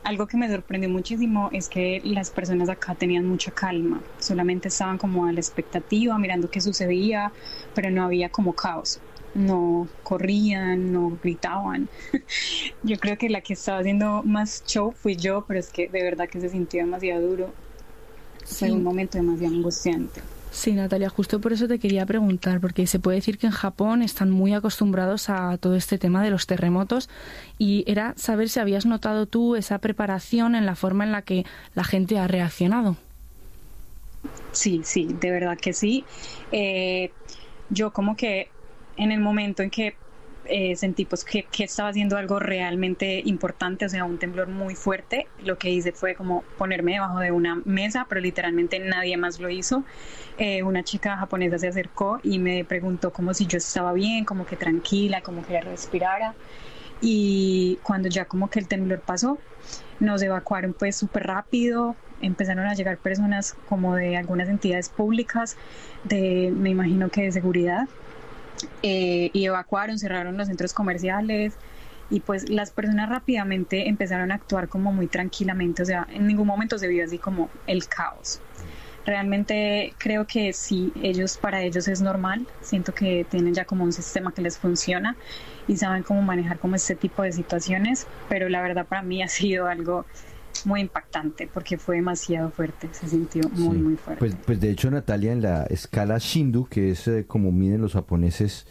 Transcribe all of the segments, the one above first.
algo que me sorprendió muchísimo es que las personas acá tenían mucha calma, solamente estaban como a la expectativa, mirando qué sucedía, pero no había como caos. No corrían, no gritaban. Yo creo que la que estaba haciendo más show fui yo, pero es que de verdad que se sintió demasiado duro. Fue un Sí. momento demasiado angustiante. Sí, Natalia, justo por eso te quería preguntar, porque se puede decir que en Japón están muy acostumbrados a todo este tema de los terremotos y era saber si habías notado tú esa preparación en la forma en la que la gente ha reaccionado. Sí, sí, de verdad que sí. Yo como que en el momento en que sentí pues que estaba haciendo algo realmente importante, o sea, un temblor muy fuerte, lo que hice fue como ponerme debajo de una mesa, pero literalmente nadie más lo hizo. Una chica japonesa se acercó y me preguntó como si yo estaba bien, como que tranquila, como que respirara. Y cuando ya como que el temblor pasó, nos evacuaron pues súper rápido, empezaron a llegar personas como de algunas entidades públicas, me imagino que de seguridad, y evacuaron, cerraron los centros comerciales y pues las personas rápidamente empezaron a actuar como muy tranquilamente, o sea, en ningún momento se vio así como el caos. Realmente creo que sí, para ellos es normal, siento que tienen ya como un sistema que les funciona y saben cómo manejar como este tipo de situaciones, pero la verdad para mí ha sido algo muy impactante porque fue demasiado fuerte, se sintió muy, Sí. muy fuerte. Pues de hecho, Natalia, en la escala Shindu, que es como miden los japoneses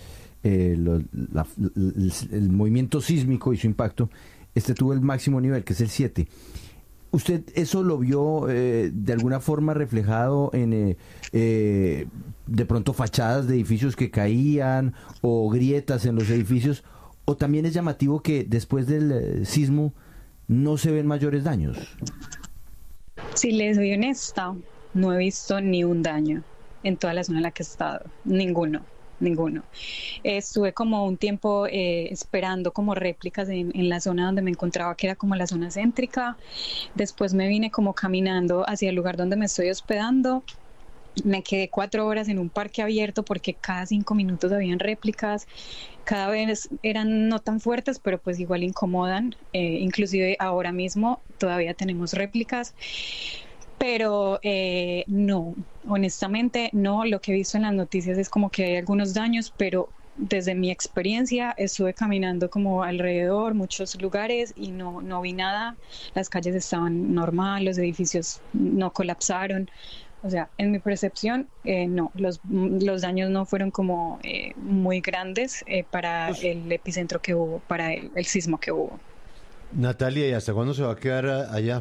el movimiento sísmico y su impacto, este tuvo el máximo nivel, que es el 7. ¿Usted eso lo vio de alguna forma reflejado en de pronto fachadas de edificios que caían o grietas en los edificios? ¿O también es llamativo que después del sismo no se ven mayores daños? Si les soy honesta, no he visto ni un daño en toda la zona en la que he estado, ninguno. Estuve como un tiempo esperando como réplicas en la zona donde me encontraba, que era como la zona céntrica. Después me vine como caminando hacia el lugar donde me estoy hospedando. Me quedé 4 horas en un parque abierto porque cada 5 minutos habían réplicas. Cada vez eran no tan fuertes, pero pues igual incomodan. Inclusive ahora mismo todavía tenemos réplicas. Pero no, honestamente no. Lo que he visto en las noticias es como que hay algunos daños, pero desde mi experiencia estuve caminando como alrededor, muchos lugares y no vi nada. Las calles estaban normal, los edificios no colapsaron. O sea, en mi percepción, no, los daños no fueron como muy grandes para el epicentro que hubo, para el sismo que hubo. Natalia, ¿y hasta cuándo se va a quedar allá?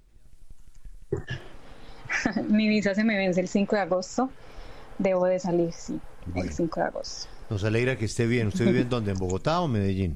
Mi visa se me vence el 5 de agosto. Debo de salir, sí, Bueno. el 5 de agosto. Nos alegra que esté bien. ¿Usted vive en dónde? ¿En Bogotá o Medellín?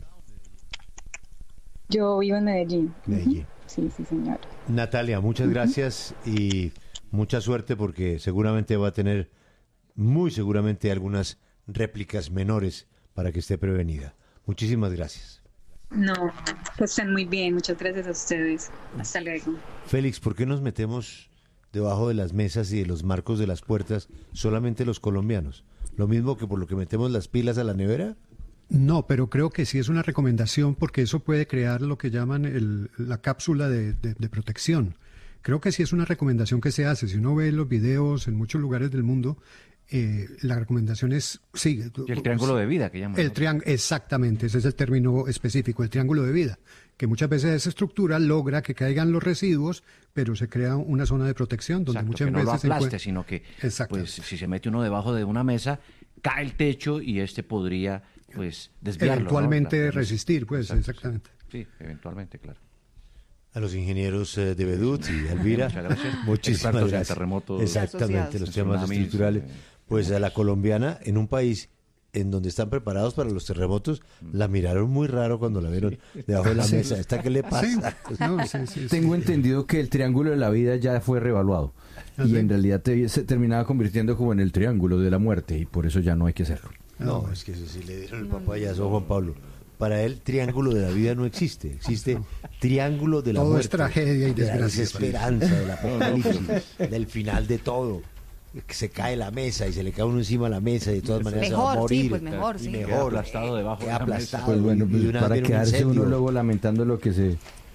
Yo vivo en Medellín. Medellín. Sí, sí, señor. Natalia, muchas gracias y mucha suerte porque seguramente va a tener, muy seguramente, algunas réplicas menores para que esté prevenida. Muchísimas gracias. No, pues estén muy bien. Muchas gracias a ustedes. Hasta luego. Félix, ¿por qué nos metemos debajo de las mesas y de los marcos de las puertas solamente los colombianos? ¿Lo mismo que por lo que metemos las pilas a la nevera? No, pero creo que sí es una recomendación porque eso puede crear lo que llaman la cápsula de protección. Creo que sí es una recomendación que se hace. Si uno ve los videos en muchos lugares del mundo, la recomendación es, sí. Y el triángulo de vida que llaman. Exactamente, ese es el término específico, el triángulo de vida, que muchas veces esa estructura logra que caigan los residuos, pero se crea una zona de protección donde Exacto, muchas que no veces lo aplaste, sino que pues, si se mete uno debajo de una mesa, cae el techo y podría pues desviarlo. Eventualmente, ¿no? resistir, pues, Exacto, exactamente. Sí, eventualmente, claro. A los ingenieros de Bedut y Elvira, muchas gracias. Muchísimas Expertos en gracias. terremotos. Exactamente, los temas tsunamis, estructurales. Pues a la colombiana, en un país en donde están preparados para los terremotos, la miraron muy raro cuando la vieron debajo de la mesa. ¿Esta qué le pasa? Tengo entendido que el triángulo de la vida ya fue reevaluado y en realidad se terminaba convirtiendo como en el triángulo de la muerte y por eso ya no hay que hacerlo. No, es que eso sí le dieron el papayazo a Juan Pablo. Para él, triángulo de la vida no existe. Existe triángulo de la todo muerte. Todo es tragedia y de desgracia. la desesperanza, del apocalipsis, del final de todo. Que se cae la mesa y se le cae uno encima a la mesa y de todas maneras mejor, se va a morir. Sí, pues mejor, sí. Queda aplastado debajo de la aplastado. mesa. Pues bueno, y una para vez un quedarse incendio. uno luego lamentando lo que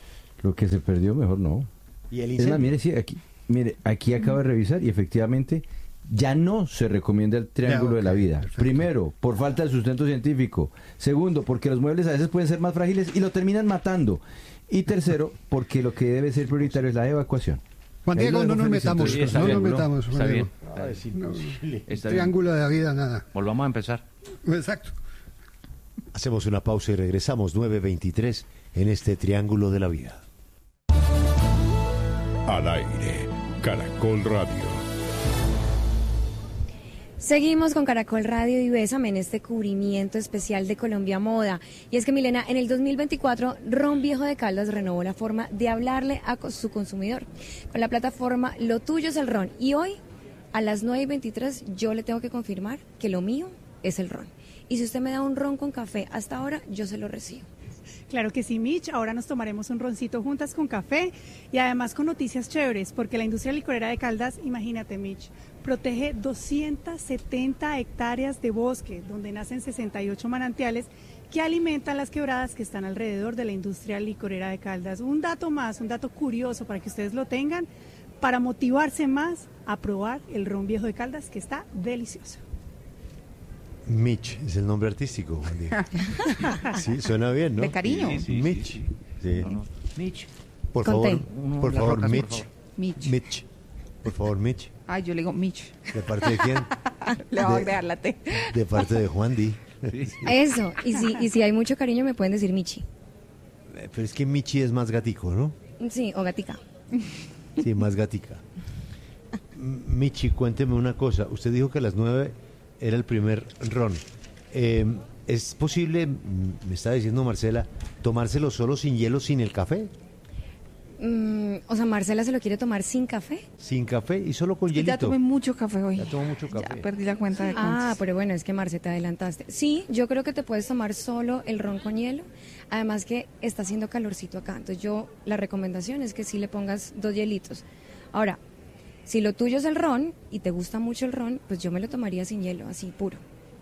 Lo que se perdió, mejor no. ¿Y el Es más, incendio? mire, sí, aquí acabo de revisar y efectivamente ya no se recomienda el triángulo de la vida. Perfecto. Primero, por falta de sustento científico. Segundo, porque los muebles a veces pueden ser más frágiles y lo terminan matando. Y tercero, porque lo que debe ser prioritario es la evacuación. Juan Ahí lo Diego, no dejo, nos Félix, metamos, entonces. no nos bien, metamos, Juan está Diego. bien. Es imposible. Está bien. Triángulo de la vida, nada. Volvamos a empezar. Exacto. Hacemos una pausa y regresamos 9:23 en este Triángulo de la Vida. Al aire, Caracol Radio. Seguimos con Caracol Radio y Bésame en este cubrimiento especial de Colombia Moda. Y es que, Milena, en el 2024, Ron Viejo de Caldas renovó la forma de hablarle a su consumidor con la plataforma Lo Tuyo es el Ron. Y hoy, a las 9:23, yo le tengo que confirmar que lo mío es el ron. Y si usted me da un ron con café hasta ahora, yo se lo recibo. Claro que sí, Mitch. Ahora nos tomaremos un roncito juntas con café y además con noticias chéveres, porque la industria licorera de Caldas, imagínate, Mitch, protege 270 hectáreas de bosque, donde nacen 68 manantiales que alimentan las quebradas que están alrededor de la industria licorera de Caldas. Un dato más, un dato curioso para que ustedes lo tengan, para motivarse más a probar el ron Viejo de Caldas, que está delicioso. Mitch es el nombre artístico, Juan Diego. Sí, suena bien, ¿no? De cariño. Mitch. Sí. No, no. Mitch. Por Con favor, T. por Las favor, rocas, por Mitch. favor. Mitch. Mitch. Por favor, Mitch. Ay, yo le digo Mitch. ¿De parte de quién? Le voy a De- agregar la T. De parte de Juan Di. Eso, y si hay mucho cariño me pueden decir Michi. Pero es que Michi es más gatico, ¿no? Sí, o gatica. Sí, más gatica. Michi, cuénteme una cosa. Usted dijo que a las 9 era el primer ron. ¿Es posible, me está diciendo Marcela, tomárselo solo sin hielo, sin el café? O sea, Marcela se lo quiere tomar sin café. Sin café y solo con hielito. Ya tomé mucho café hoy. Ya tomó mucho café. Ya perdí la cuenta de Ah, cuántos. pero bueno, es que Marce, te adelantaste. Sí, yo creo que te puedes tomar solo el ron con hielo. Además que está haciendo calorcito acá. Entonces la recomendación es que sí le pongas 2 hielitos. Ahora, si lo tuyo es el ron y te gusta mucho el ron, pues yo me lo tomaría sin hielo, así puro.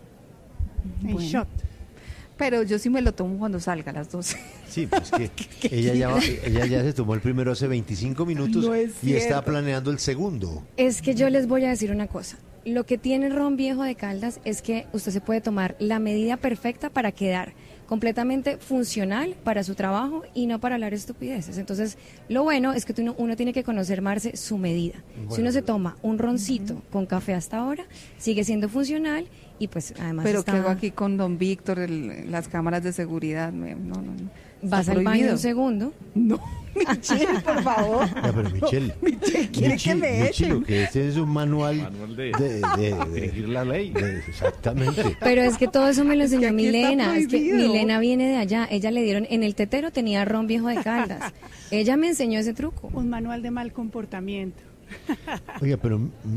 En Bueno. shot. Pero yo sí me lo tomo cuando salga a las 12. Sí, pues que ella ya se tomó el primero hace 25 minutos No es y está cierto. planeando el segundo. Es que yo les voy a decir una cosa. Lo que tiene el ron Viejo de Caldas es que usted se puede tomar la medida perfecta para quedar completamente funcional para su trabajo y no para hablar estupideces. Entonces, lo bueno es que uno tiene que conocer, Marce, su medida. Si uno se toma un roncito con café hasta ahora, sigue siendo funcional y pues además Pero está... ¿qué hago aquí con don Víctor, las cámaras de seguridad? No, no, no. Vas Está al baño prohibido. un segundo. No, Michelle, por favor. Ya, pero Michelle. Michelle quiere que me Michi, lo echen. que este es un manual de dirigir la ley. Exactamente. Pero es que todo eso me lo Es que enseñó aquí está Milena. Es que prohibido. Milena viene de allá. Ella le dieron, en el tetero tenía ron Viejo de Caldas. Ella me enseñó ese truco. Un manual de mal comportamiento. Oiga, pero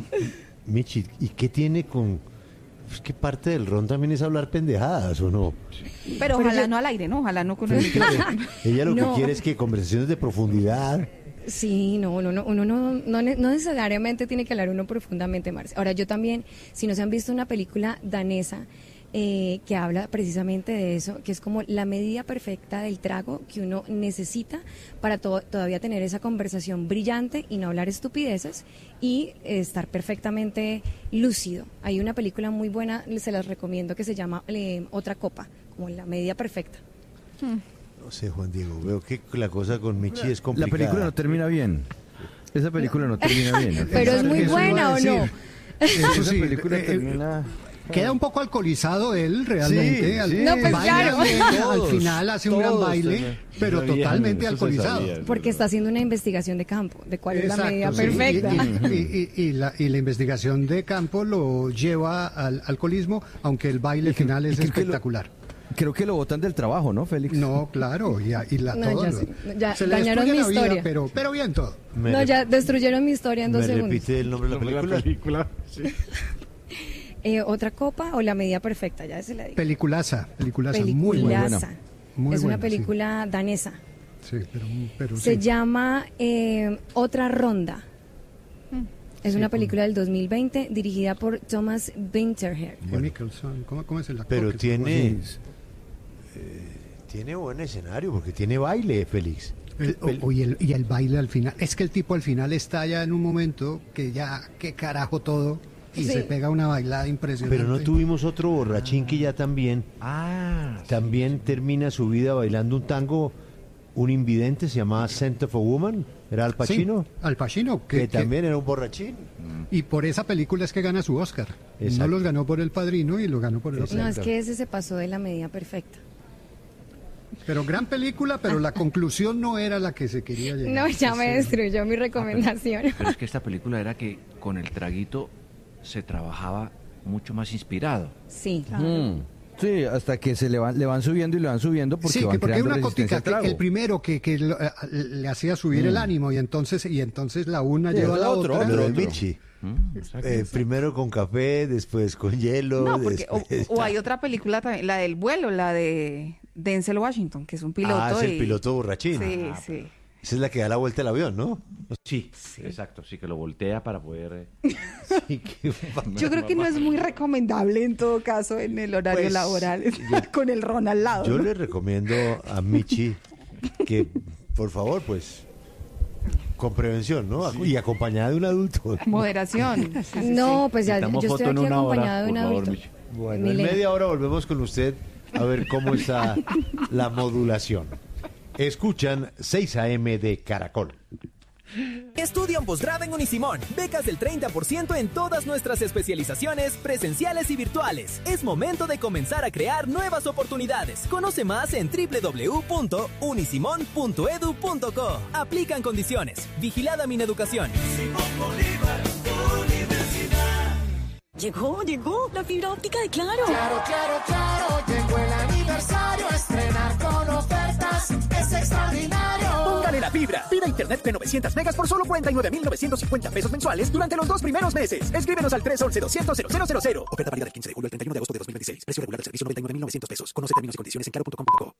Michi, ¿y qué tiene con...? Es que parte del ron también es hablar pendejadas, ¿o no? Pero ojalá no al aire, ¿no? Ojalá no con el Es que micrófono. ella lo No. que quiere es que conversaciones de profundidad. Sí, no, uno no necesariamente tiene que hablar uno profundamente, Marce. Ahora, yo también, si no se han visto una película danesa que habla precisamente de eso, que es como la medida perfecta del trago que uno necesita para todavía tener esa conversación brillante y no hablar estupideces y estar perfectamente lúcido. Hay una película muy buena, se las recomiendo, que se llama Otra Copa, como la medida perfecta. No sé, Juan Diego, veo que la cosa con Michi es La complicada. película no termina bien. Esa película no termina bien. Pero es muy Eso iba a buena, ¿o no? decir. Eso Esa sí, película termina... queda un poco alcoholizado él realmente. Sí, Al- sí. No, pues baila claro. bien, Todos, al final hace un gran todos baile, también. pero Sabían, totalmente eso se alcoholizado. sabía. Porque está haciendo una investigación de campo, de cuál es la Exacto, medida sí. perfecta. Y la investigación de campo lo lleva al alcoholismo, aunque el baile final es y creo que lo- espectacular. Creo que lo botan del trabajo, ¿no, Félix? No, claro, No, todo ya lo- sé. Ya se le dañaron destruye mi la vida, historia. pero bien todo. No, ya destruyeron mi historia en 2 ¿Me segundos. repite el nombre de la película? ¿Otra copa o la medida perfecta? Ya se la digo. Peliculaza, muy buena. Peliculaza. Muy Es buena, una película danesa. Sí, pero Se sí. llama Otra Ronda. Es Sí, una con- película del 2020 dirigida por Thomas Winterberg. de Mikkelsen. ¿Cómo es el actor? Pero que tiene... estuvo tiene buen escenario porque tiene baile, Félix. Y el baile al final. Es que el tipo al final está ya en un momento que ya, qué carajo todo, y se pega una bailada impresionante. Pero no tuvimos otro borrachín que ya también termina su vida bailando un tango, un invidente, se llamaba Scent of a Woman, era Al Pacino. Sí, Al Pacino. Que también era un borrachín. Y por esa película es que gana su Oscar. Exacto. No los ganó por El Padrino y lo ganó por el Oscar. No, es que ese se pasó de la medida perfecta. Pero gran película, pero la conclusión no era la que se quería llegar. No, ya me destruyó mi recomendación. Pero es que esta película era que con el traguito se trabajaba mucho más inspirado. Sí. Sí, hasta que le van subiendo y le van subiendo porque sí, van porque hay creando una resistencia cotica al trago. el primero que le hacía subir el ánimo y entonces la una lleva a la otra. Otro. El Vichy. Primero con café, después con hielo. No, porque después... o hay otra película también, la del vuelo, la de Denzel Washington, que es un piloto. Es el piloto borrachín. Sí, sí. Esa es la que da la vuelta al avión, ¿no? Sí, exacto, sí, que lo voltea para poder... Yo creo que no es muy recomendable en todo caso en el horario laboral con el ron al lado. Yo le recomiendo a Michi que, por favor, pues, con prevención, ¿no? Y acompañada de un adulto. Moderación. No, pues ya yo estoy aquí acompañada de un adulto. Bueno, en media hora volvemos con usted a ver cómo está la modulación. Escuchan 6 AM de Caracol. Estudia un posgrado en Unisimón. Becas del 30% en todas nuestras especializaciones presenciales y virtuales. Es momento de comenzar a crear nuevas oportunidades. Conoce más en www.unisimon.edu.co. Aplican condiciones. Vigilada Mineducación. Llegó la fibra óptica de Claro. Claro, llegó el aniversario, estrenar con ofertas es extraordinario. Póngale la fibra. Pida internet de 900 megas por solo 49,950 pesos mensuales durante los 2 primeros meses. Escríbenos al 311-200-0000. Oferta válida del 15 de julio al 31 de agosto de 2026. Precio regular del servicio 99,900 pesos. Conoce términos y condiciones en claro.com.co.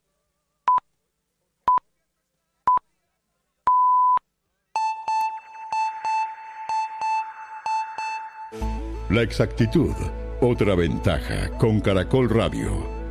La exactitud, otra ventaja con Caracol Radio.